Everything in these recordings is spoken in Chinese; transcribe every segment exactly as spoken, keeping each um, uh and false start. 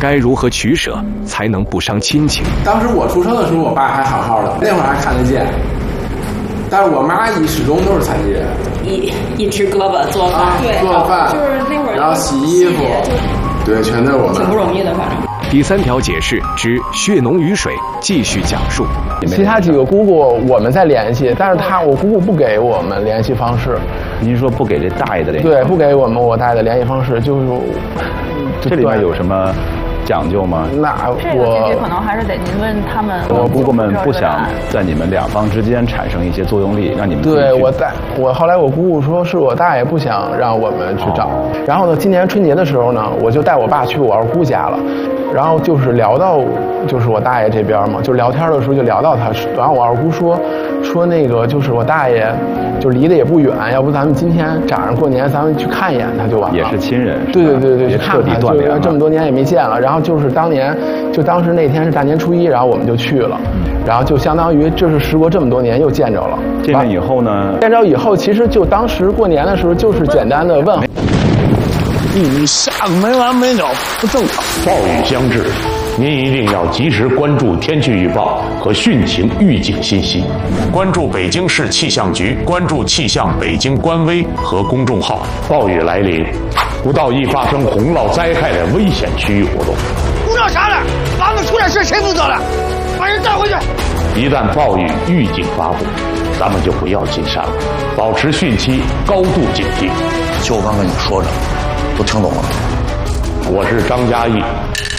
该如何取舍才能不伤亲情？ 当时我出生的时候，我爸还好好的，那会儿还看得见。但是我妈一始终都是残疾人， 一一只胳膊做饭， 啊、 对， 做饭， 就是那会儿， 然后洗衣服，对，全都是我们。 挺不容易的，反正。 第三条解释之血浓于水继续讲述。 其他几个姑姑我们在联系，但是他我姑姑不给我们联系方式。 您说不给这大爷的联系？ 对，不给我们我大爷的联系方式，就是这里面有什么讲究吗？ 那我这个具体可能还是得您问他们。 我姑姑们不想在你们两方之间产生一些作用力，让你们对我在我后来我姑姑说是我大爷不想让我们去找，哦、然后呢，今年春节的时候呢，我就带我爸去我二姑家了。然后就是聊到，就是我大爷这边嘛，就聊天的时候就聊到他，然后我二姑说，说那个就是我大爷，就离得也不远，要不咱们今天赶上过年，咱们去看一眼他就完了。 也是亲人。 对对对对， 也彻底断联了。 这么多年也没见了，然后就是当年，就当时那天是大年初一，然后我们就去了，嗯、然后就相当于这是时过这么多年又见着了。 见面以后呢？ 见着以后，其实就当时过年的时候就是简单的问候。 你下个没完没了，不正常。 暴雨将至，您一定要及时关注天气预报和汛情预警信息，关注北京市气象局，关注气象北京官微和公众号。暴雨来临，不到易发生洪涝灾害的危险区域活动。 胡闹啥了？房子出点事谁负责了？把人带回去。 一旦暴雨预警发布，咱们就不要进山了，保持汛期高度警惕。 就我刚跟你说着。都听懂了。 我是张嘉译，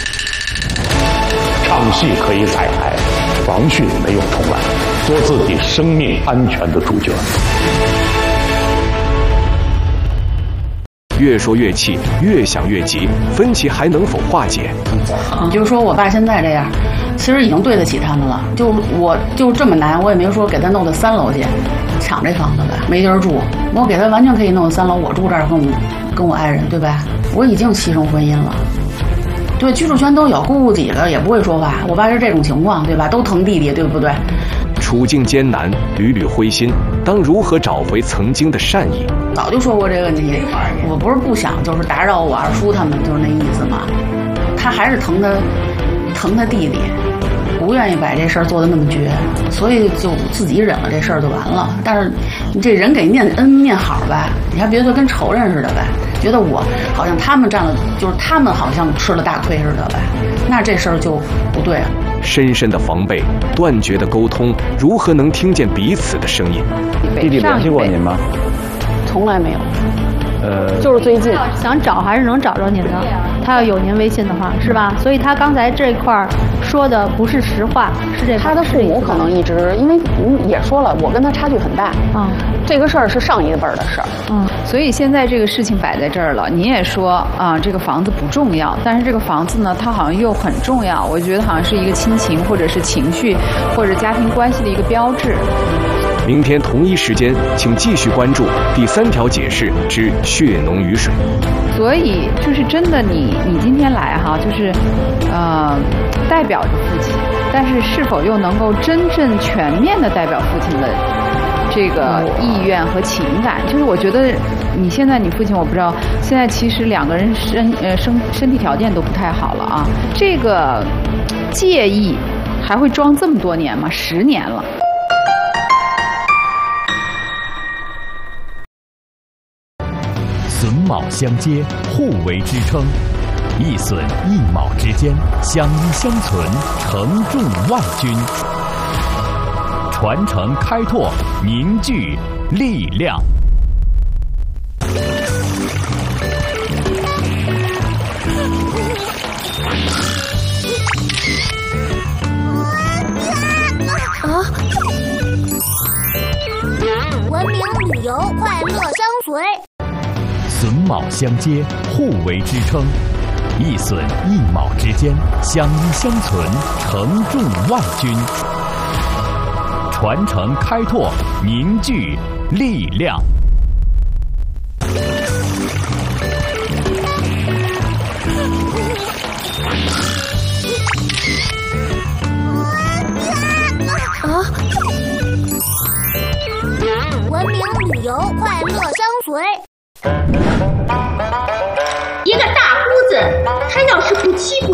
唱戏可以彩排，防汛没有重来，做自己生命安全的主角。 越说越气，越想越急，分歧还能否化解？ 你就说我爸现在这样，其实已经对得起他们了。就我就这么难，我也没说给他弄到三楼去，抢这房子呗，没地儿住，我给他完全可以弄到三楼，我住这儿跟我跟我爱人，对吧？我已经牺牲婚姻了，对，居住权都有，姑姑几个也不会说话。我爸是这种情况，对吧？都疼弟弟，对不对？ 处境艰难，屡屡灰心，当如何找回曾经的善意？ 早就说过这个问题，我不是不想，就是打扰我二叔他们，就是那意思嘛。他还是疼他，疼他弟弟，不愿意把这事儿做得那么绝，所以就自己忍了这事儿就完了。但是你这人给念恩念好吧，你还别说跟仇人似的呗，觉得我好像他们占了，就是他们好像吃了大亏似的呗，那这事儿就不对了。 深深的防备，断绝的沟通，如何能听见彼此的声音？ 弟弟联系过您吗？ 从来没有。 呃， 就是最近想找还是能找着您的，他要有您微信的话，是吧？所以他刚才这块儿说的不是实话，是这。 他的父母可能一直，因为您也说了，我跟他差距很大，嗯，这个事儿是上一辈儿的事儿， 嗯，所以现在这个事情摆在这儿了，您也说啊，这个房子不重要，但是这个房子呢，它好像又很重要，我觉得好像是一个亲情或者是情绪或者家庭关系的一个标志。 明天同一时间，请继续关注第三条解释之血浓于水。 所以就是真的你，你你今天来哈，就是呃代表着父亲，但是是否又能够真正全面的代表父亲的这个意愿和情感？就是我觉得你现在你父亲，我不知道现在其实两个人身呃身身体条件都不太好了啊，这个介意还会装这么多年吗？十年了。 榫卯相接，互为支撑；一榫一卯之间，相依相存，承重万钧。传承开拓，凝聚力量。 啊！文明旅游，快乐相随。 榫卯相接，互为支撑；一榫一卯之间，相依相存，承重万钧。传承开拓，凝聚力量。 啊！文明旅游，快乐相随。